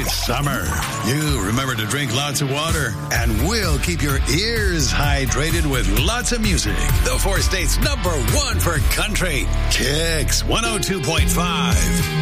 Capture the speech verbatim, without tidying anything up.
summer. You remember to drink lots of water, and we'll keep your ears hydrated with lots of music. The four states number one for country. Kicks one oh two point five.